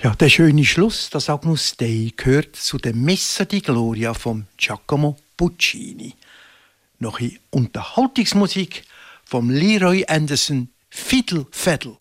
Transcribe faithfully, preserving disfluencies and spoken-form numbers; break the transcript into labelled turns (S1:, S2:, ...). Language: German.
S1: Ja, der schöne Schluss, das Agnus Dei, gehört zu der Messa di Gloria von Giacomo Puccini. Noch in Unterhaltungsmusik vom Leroy Anderson, Fiddle Faddle.